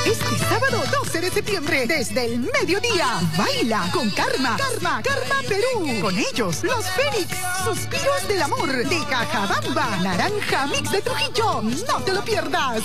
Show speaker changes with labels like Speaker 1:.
Speaker 1: Este sábado 12 de septiembre, desde el mediodía, baila con Karma Perú. Con ellos, los Fénix, Suspiros del Amor, de Cajabamba, Naranja Mix de Trujillo. No te lo pierdas.